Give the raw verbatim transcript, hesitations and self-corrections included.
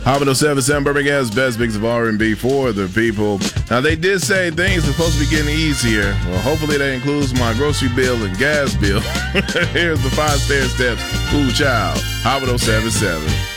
Hot one oh seven point seven Birmingham's best mix of R and B for the people. Now, they did say things are supposed to be getting easier. Well, hopefully that includes my grocery bill and gas bill. Here's the five stair steps. Ooh, child. Hot one oh seven point seven.